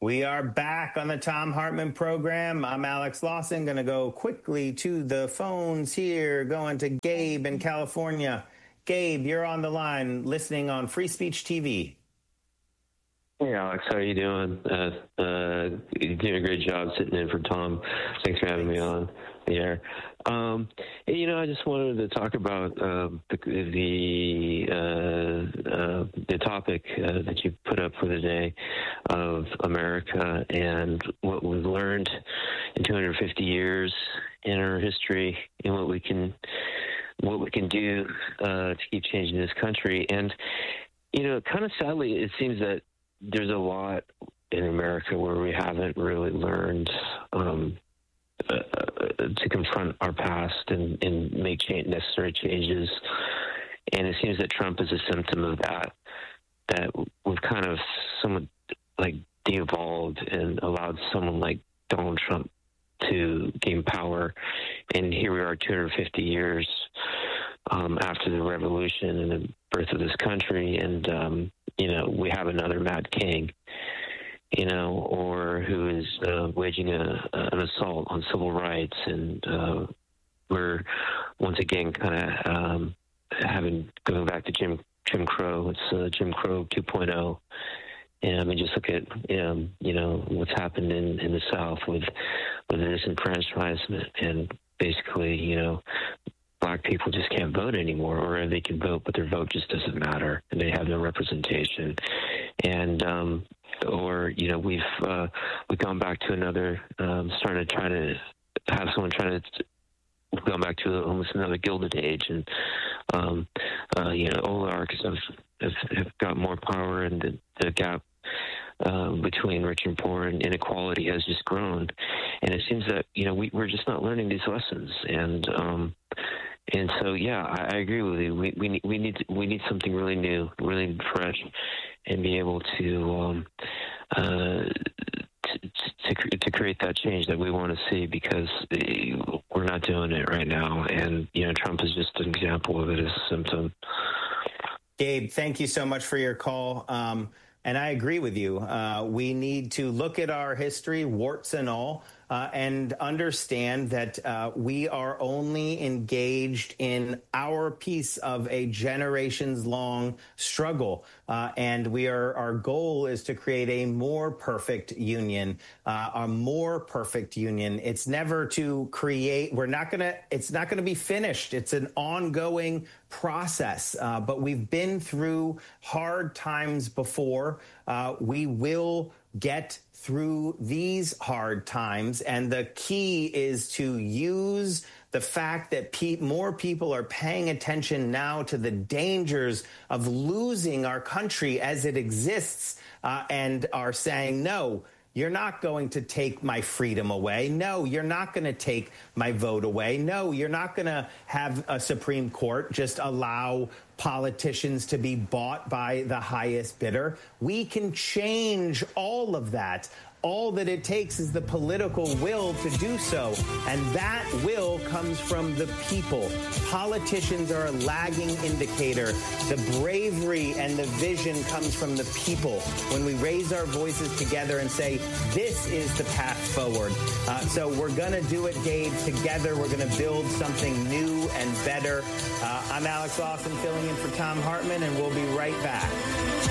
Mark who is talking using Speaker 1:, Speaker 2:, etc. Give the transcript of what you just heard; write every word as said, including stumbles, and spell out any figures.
Speaker 1: We are back on the Thom Hartmann program. I'm Alex Lawson. Going to go quickly to the phones here, going to Gabe in California. Gabe, you're on the line, listening on Free Speech T V.
Speaker 2: Hey, Alex, how are you doing? Uh, uh, you're doing a great job sitting in for Tom. Thanks for having me on the air. Um, hey, you know, I just wanted to talk about uh, the the, uh, uh, the topic uh, that you put up for the day of America and what we've learned in two hundred fifty years in our history and what we can what we can do uh, to keep changing this country. And you know, kind of sadly, it seems that there's a lot in America where we haven't really learned um, uh, to confront our past and, and make change, necessary changes. And it seems that Trump is a symptom of that, that we've kind of somewhat like de-evolved and allowed someone like Donald Trump to gain power. And here we are two hundred fifty years um, after the revolution and the birth of this country. And, um, you know, we have another Mad King, you know, or who is uh, waging a, an assault on civil rights. And uh, we're once again kind of um, having, going back to Jim Jim Crow. It's uh, Jim Crow two point oh. And I mean, just look at, um, you know, what's happened in, in the South with, with the disenfranchisement and basically, you know, black people just can't vote anymore, or they can vote, but their vote just doesn't matter, and they have no representation. And, um, or, you know, we've, uh, we've gone back to another, um, starting to try to have someone trying to, gone back to almost another Gilded Age, and um, uh, you know, oligarchs have, have have got more power, and the, the gap uh, between rich and poor and inequality has just grown. And it seems that you know we, we're just not learning these lessons, and um, and so yeah, I, I agree with you. We we need we need to, we need something really new, really fresh, and be able to. Um, uh, To, to create that change that we want to see, because we're not doing it right now. And, you know, Trump is just an example of it as a symptom.
Speaker 1: Gabe, thank you so much for your call. Um, and I agree with you. Uh, we need to look at our history, warts and all, uh, and understand that uh, we are only engaged in our piece of a generations-long struggle. Uh, and we are, our goal is to create a more perfect union, uh, a more perfect union. It's never to create, we're not going to, it's not going to be finished. It's an ongoing process, uh, but we've been through hard times before. Uh, we will get through these hard times. And the key is to use the fact that pe- more people are paying attention now to the dangers of losing our country as it exists, uh, and are saying, no, you're not going to take my freedom away. No, you're not going to take my vote away. No, you're not going to have a Supreme Court just allow politicians to be bought by the highest bidder. We can change all of that. All that it takes is the political will to do so. And that will comes from the people. Politicians are a lagging indicator. The bravery and the vision comes from the people. When we raise our voices together and say, this is the path forward. Uh, so we're going to do it, Gabe, together. We're going to build something new and better. Uh, I'm Alex Lawson, filling in for Thom Hartmann, and we'll be right back.